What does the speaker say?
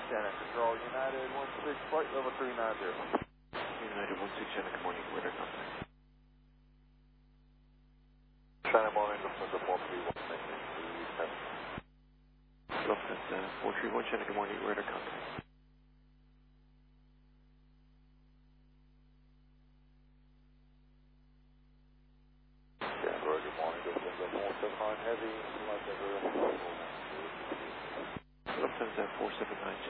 Center Control, United 16, flight level 390. United 16 Center, good morning, radar contact. China morning, Lufthansa 431, Lufthansa 431 Center, good morning, radar contact. January, good morning, Lufthansa 479 Heavy, Lufthansa 479